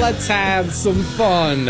let's have some fun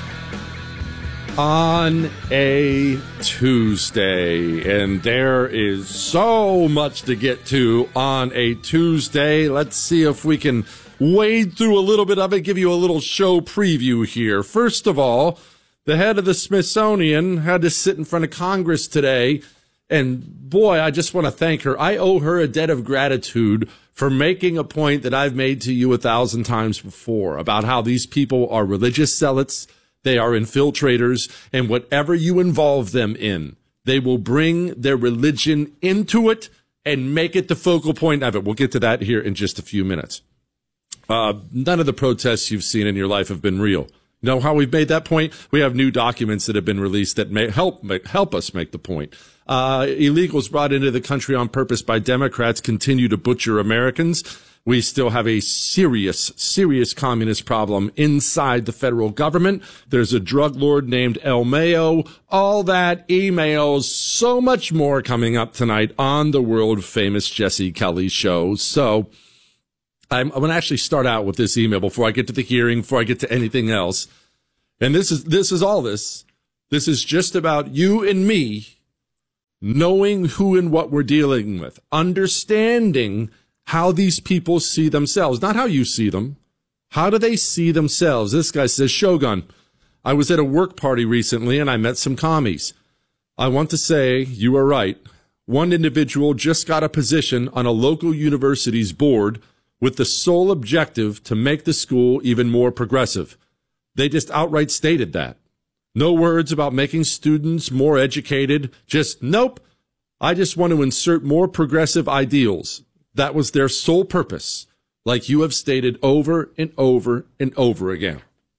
on a Tuesday. And there is so much to get to on a Tuesday. Let's see if we can wade through a little bit of it, give you a little show preview here. First of all, the head of the Smithsonian had to sit in front of Congress today. And boy, I just want to thank her. I owe her a debt of gratitude for making a point that I've made to you 1,000 times before about how these people are religious zealots. They are infiltrators, and whatever you involve them in, they will bring their religion into it and make it the focal point of it. We'll get to that here in just a few minutes. None of the protests you've seen in your life have been real. Know how we've made that point? We have new documents that have been released that may help us make the point. Illegals brought into the country on purpose by Democrats continue to butcher Americans. We still have a serious communist problem inside the federal government. There's a drug lord named El Mayo. All that, emails, so much more coming up tonight on the world famous Jesse Kelly show. So I'm going to actually start out with this email before I get to the hearing, before I get to anything else. And this is all this. This is just about you and me knowing who and what we're dealing with, understanding how these people see themselves, not how you see them. How do they see themselves? This guy says, Shogun, I was at a work party recently and I met some commies. I want to say you are right. One individual just got a position on a local university's board with the sole objective to make the school even more progressive. They just outright stated that. No words about making students more educated. Just, nope. I just want to insert more progressive ideals. That was their sole purpose, like you have stated over and over and over again.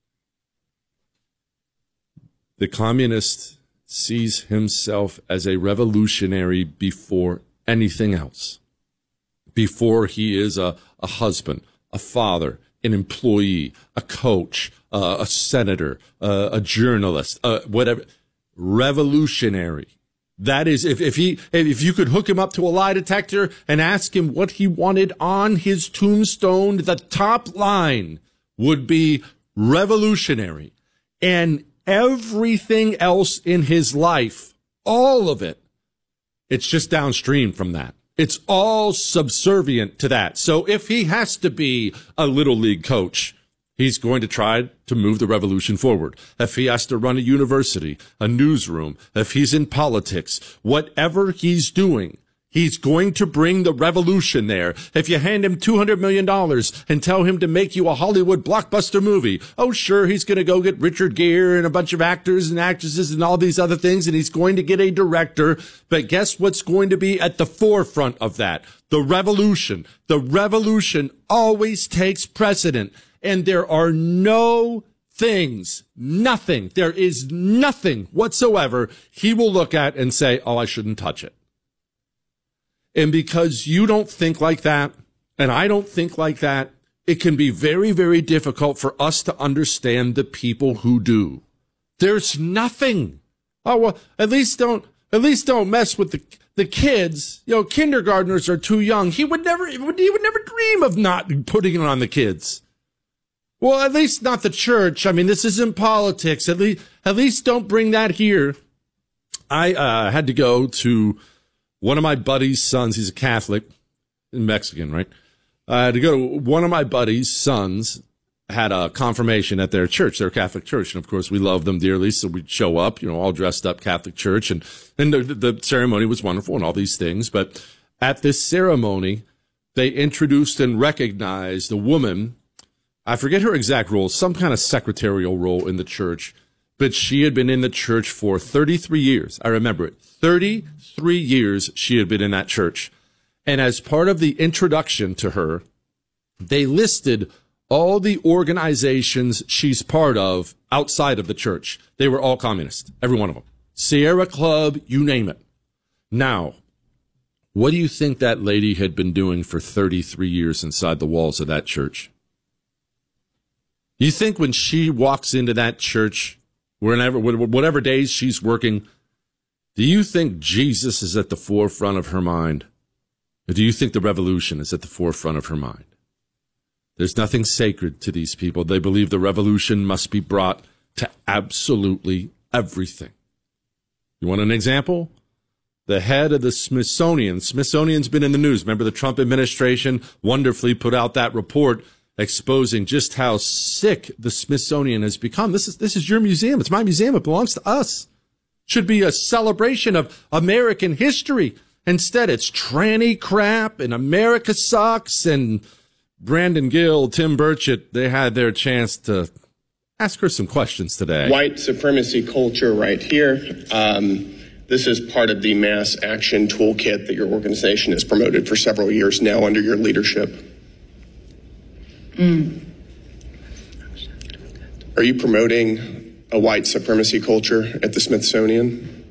The communist sees himself as a revolutionary before anything else. Before he is a husband, a father, an employee, a coach, a senator, a journalist, whatever. Revolutionary. That is, if you could hook him up to a lie detector and ask him what he wanted on his tombstone, the top line would be revolutionary. And everything else in his life, all of it, it's just downstream from that. It's all subservient to that. So if he has to be a little league coach, he's going to try to move the revolution forward. If he has to run a university, a newsroom, if he's in politics, whatever he's doing, he's going to bring the revolution there. If you hand him $200 million and tell him to make you a Hollywood blockbuster movie, oh, sure, he's going to go get Richard Gere and a bunch of actors and actresses and all these other things, and he's going to get a director. But guess what's going to be at the forefront of that? The revolution. The revolution always takes precedent. And there are no things, nothing, there is nothing whatsoever he will look at and say, oh, I shouldn't touch it. And because you don't think like that, and I don't think like that, it can be very, very difficult for us to understand the people who do. There's nothing. Oh, well, at least don't mess with the kids. You know, kindergartners are too young. He would never dream of not putting it on the kids. Well, at least not the church. I mean, this isn't politics. At least don't bring that here. I had to go to one of my buddy's sons. He's a Catholic, Mexican, right? I had to go to one of my buddy's sons had a confirmation at their church, their Catholic church. And of course, we love them dearly. So we'd show up, you know, all dressed up Catholic church. And the ceremony was wonderful and all these things. But at this ceremony, they introduced and recognized a woman. I forget her exact role, some kind of secretarial role in the church, but she had been in the church for 33 years. I remember it. 33 years she had been in that church. And as part of the introduction to her, they listed all the organizations she's part of outside of the church. They were all communist, every one of them. Sierra Club, you name it. Now, what do you think that lady had been doing for 33 years inside the walls of that church? You think when she walks into that church, whatever days she's working, do you think Jesus is at the forefront of her mind? Or do you think the revolution is at the forefront of her mind? There's nothing sacred to these people. They believe the revolution must be brought to absolutely everything. You want an example? The head of the Smithsonian. Smithsonian's been in the news. Remember the Trump administration wonderfully put out that report exposing just how sick the Smithsonian has become. This is your museum. It's my museum. It belongs to us. Should be a celebration of American history. Instead, it's tranny crap and America sucks. And Brandon Gill, Tim Burchett, they had their chance to ask her some questions today. White supremacy culture right here. This is part of the mass action toolkit that your organization has promoted for several years now under your leadership. Are you promoting a white supremacy culture at the Smithsonian?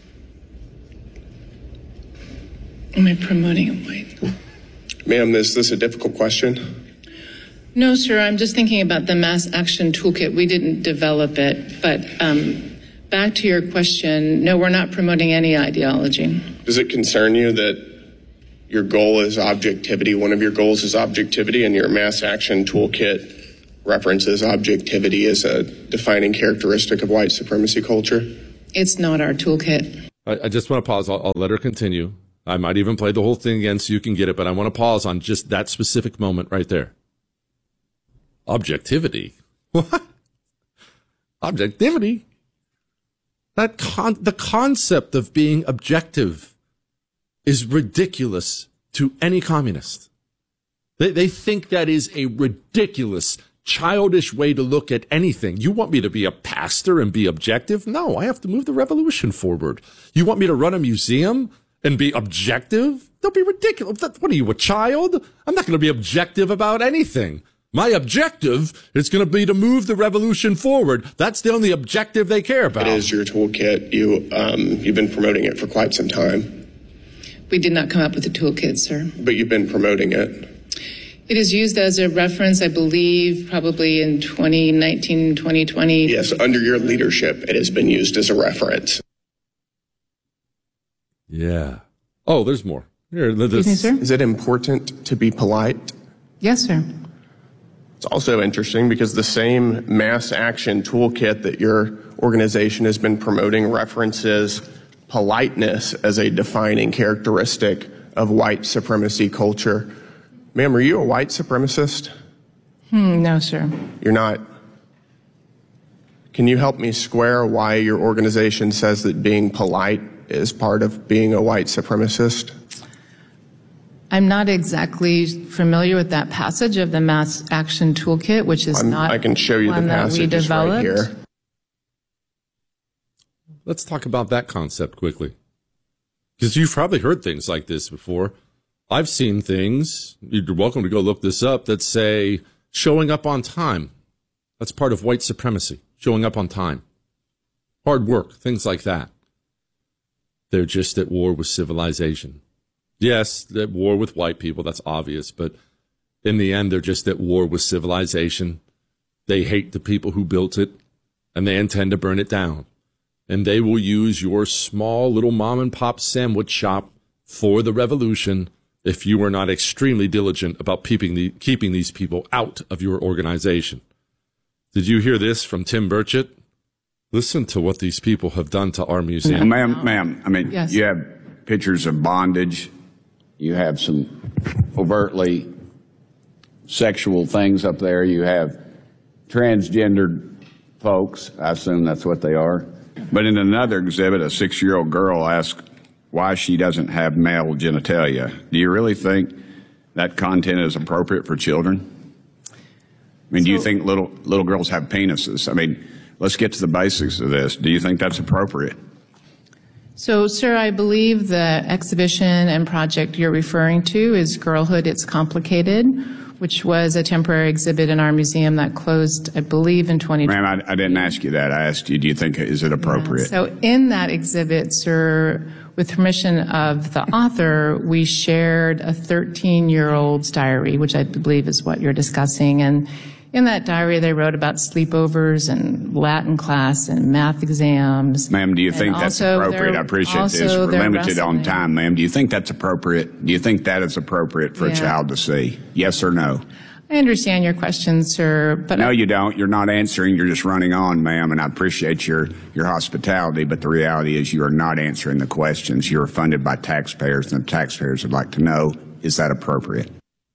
Am I promoting a white? Ma'am, is this a difficult question? No, sir. I'm just thinking about the mass action toolkit. We didn't develop it, but back to your question, no, we're not promoting any ideology. Does it concern you that your goal is objectivity? One of your goals is objectivity, and your mass action toolkit references objectivity as a defining characteristic of white supremacy culture? It's not our toolkit. I just want to pause. I'll let her continue. I might even play the whole thing again so you can get it, but I want to pause on just that specific moment right there. Objectivity? What? Objectivity? The concept of being objective is ridiculous to any communist. They think that is a ridiculous, childish way to look at anything. You want me to be a pastor and be objective? No, I have to move the revolution forward. You want me to run a museum and be objective? Don't be ridiculous. What are you, a child? I'm not going to be objective about anything. My objective is going to be to move the revolution forward. That's the only objective they care about. It is your toolkit. You've been promoting it for quite some time. We did not come up with a toolkit, sir. But you've been promoting it. It is used as a reference, I believe, probably in 2019, 2020. Yes, under your leadership, it has been used as a reference. Yeah. Oh, there's more. Here, Excuse me, sir? Is it important to be polite? Yes, sir. It's also interesting because the same mass action toolkit that your organization has been promoting references politeness as a defining characteristic of white supremacy culture. Ma'am, are you a white supremacist? No, sir. You're not. Can you help me square why your organization says that being polite is part of being a white supremacist? I'm not exactly familiar with that passage of the Mass Action Toolkit, which is I can show you the passage. It's right here. Let's talk about that concept quickly. Because you've probably heard things like this before. I've seen things, you're welcome to go look this up, that say showing up on time. That's part of white supremacy, showing up on time. Hard work, things like that. They're just at war with civilization. Yes, at war with white people, that's obvious, but in the end, they're just at war with civilization. They hate the people who built it, and they intend to burn it down. And they will use your small little mom and pop sandwich shop for the revolution if you are not extremely diligent about keeping these people out of your organization. Did you hear this from Tim Burchett? Listen to what these people have done to our museum. Ma'am, I mean, yes. You have pictures of bondage. You have some overtly sexual things up there. You have transgendered folks. I assume that's what they are. But in another exhibit, a 6-year-old girl asked why she doesn't have male genitalia. Do you really think that content is appropriate for children? I mean, do you think little girls have penises? I mean, let's get to the basics of this. Do you think that's appropriate? So, sir, I believe the exhibition and project you're referring to is Girlhood, It's Complicated, which was a temporary exhibit in our museum that closed, I believe, in 2020. Ma'am, I didn't ask you that. I asked you, do you think, is it appropriate? Yeah. So in that exhibit, sir, with permission of the author, we shared a 13-year-old's diary, which I believe is what you're discussing. And in that diary, they wrote about sleepovers and Latin class and math exams. Ma'am, do you think that's appropriate? I appreciate this. We're limited on time, ma'am. Do you think that's appropriate? Do you think that is appropriate for a child to see? Yes or no? I understand your question, sir, but No, you don't. You're not answering. You're just running on, ma'am, and I appreciate your hospitality, but the reality is you are not answering the questions. You're funded by taxpayers, and the taxpayers would like to know, is that appropriate?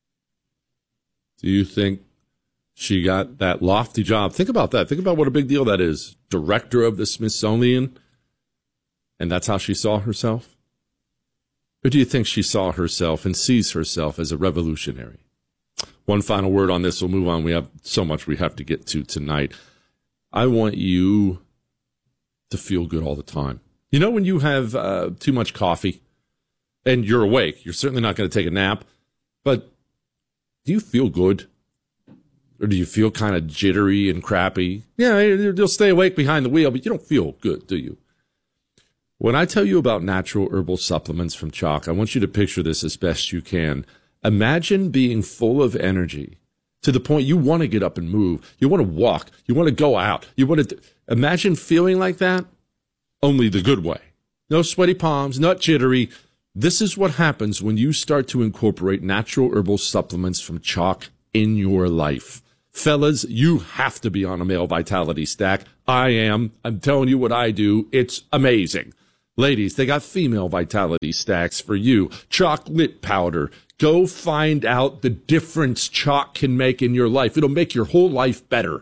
Do you think she got that lofty job? Think about that. Think about what a big deal that is. Director of the Smithsonian, and that's how she saw herself? Or do you think she saw herself and sees herself as a revolutionary? One final word on this. We'll move on. We have so much we have to get to tonight. I want you to feel good all the time. You know when you have too much coffee and you're awake, you're certainly not going to take a nap, but do you feel good? Or do you feel kind of jittery and crappy? Yeah, you'll stay awake behind the wheel, but you don't feel good, do you? When I tell you about natural herbal supplements from Choq, I want you to picture this as best you can. Imagine being full of energy to the point you want to get up and move. You want to walk. You want to go out. Imagine feeling like that, only the good way. No sweaty palms, not jittery. This is what happens when you start to incorporate natural herbal supplements from Choq in your life. Fellas, you have to be on a male vitality stack. I am. I'm telling you what I do. It's amazing. Ladies, they got female vitality stacks for you. Chocolate powder. Go find out the difference Choq can make in your life. It'll make your whole life better.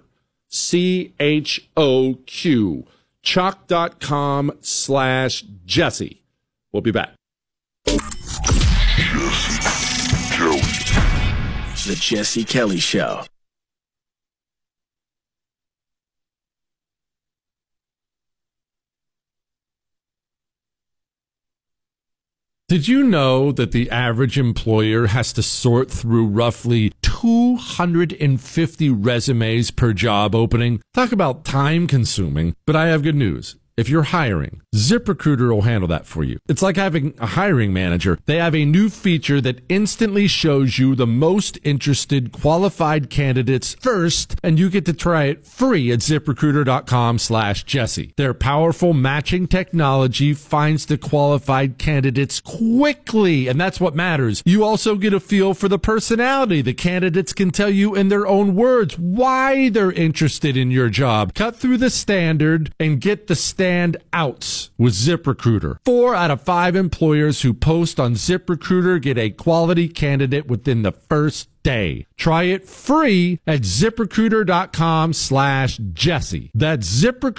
CHOQ. Choq.com/Jesse. We'll be back. The Jesse Kelly Show. Did you know that the average employer has to sort through roughly 250 resumes per job opening? Talk about time consuming, but I have good news. If you're hiring, ZipRecruiter will handle that for you. It's like having a hiring manager. They have a new feature that instantly shows you the most interested qualified candidates first, and you get to try it free at ZipRecruiter.com/Jesse. Their powerful matching technology finds the qualified candidates quickly, and that's what matters. You also get a feel for the personality. The candidates can tell you in their own words why they're interested in your job. Cut through the standard and get the stand outs with ZipRecruiter. 4 out of 5 employers who post on ZipRecruiter get a quality candidate within the first day. Try it free at ZipRecruiter.com/Jesse. That's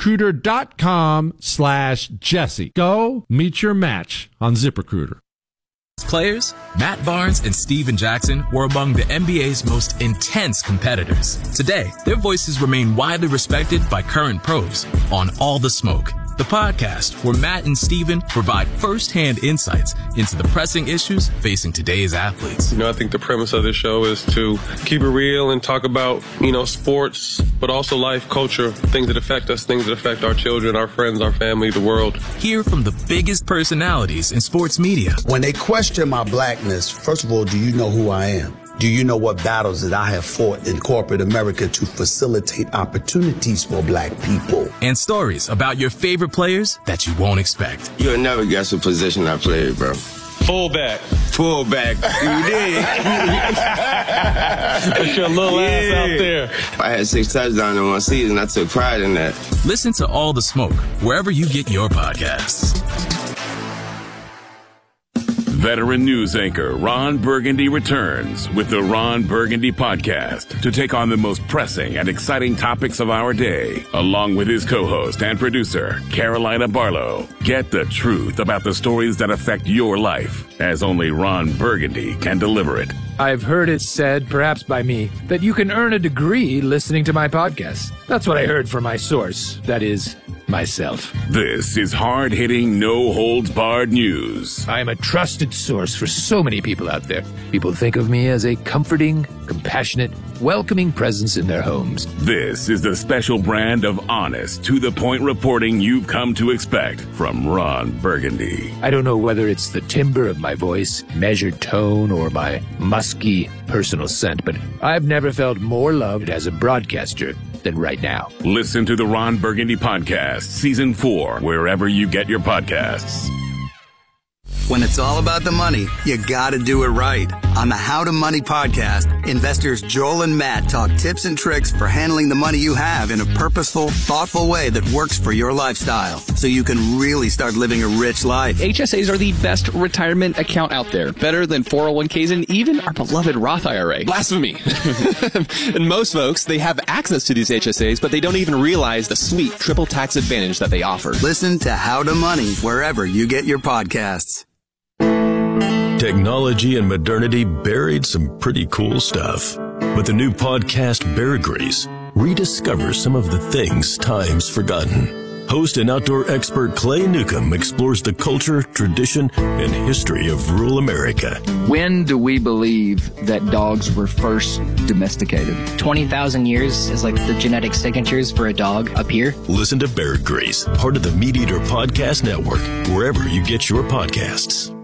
ZipRecruiter.com/Jesse. Go meet your match on ZipRecruiter. Players, Matt Barnes and Steven Jackson were among the NBA's most intense competitors. Today, their voices remain widely respected by current pros on All the Smoke, the podcast where Matt and Steven provide first-hand insights into the pressing issues facing today's athletes. I think the premise of this show is to keep it real and talk about, sports, but also life, culture, things that affect us, things that affect our children, our friends, our family, the world. Hear from the biggest personalities in sports media. When they question my blackness, first of all, do you know who I am? Do you know what battles that I have fought in corporate America to facilitate opportunities for black people? And stories about your favorite players that you won't expect. You'll never guess the position I played, bro. Fullback. Fullback. You did. Put your little ass out there. I had 6 touchdowns in one season. I took pride in that. Listen to All the Smoke wherever you get your podcasts. Veteran news anchor Ron Burgundy returns with the Ron Burgundy Podcast to take on the most pressing and exciting topics of our day, along with his co-host and producer, Carolina Barlow. Get the truth about the stories that affect your life, as only Ron Burgundy can deliver it. I've heard it said, perhaps by me, that you can earn a degree listening to my podcast. That's what I heard from my source. That is, myself. This is hard-hitting, no-holds-barred news. I am a trusted source for so many people out there. People think of me as a comforting, compassionate, welcoming presence in their homes. This is the special brand of honest, to-the-point reporting you've come to expect from Ron Burgundy. I don't know whether it's the timbre of my voice, measured tone, or my musky personal scent, but I've never felt more loved as a broadcaster than right now. Listen to the Ron Burgundy Podcast, Season 4, wherever you get your podcasts. When it's all about the money, you gotta do it right. On the How to Money podcast, investors Joel and Matt talk tips and tricks for handling the money you have in a purposeful, thoughtful way that works for your lifestyle, so you can really start living a rich life. HSAs are the best retirement account out there, better than 401ks and even our beloved Roth IRA. Blasphemy. And most folks, they have access to these HSAs, but they don't even realize the sweet triple tax advantage that they offer. Listen to How to Money wherever you get your podcasts. Technology and modernity buried some pretty cool stuff. But the new podcast, Bear Grease, rediscovers some of the things time's forgotten. Host and outdoor expert Clay Newcomb explores the culture, tradition, and history of rural America. When do we believe that dogs were first domesticated? 20,000 years is like the genetic signatures for a dog up here. Listen to Bear Grease, part of the Meat Eater Podcast Network, wherever you get your podcasts.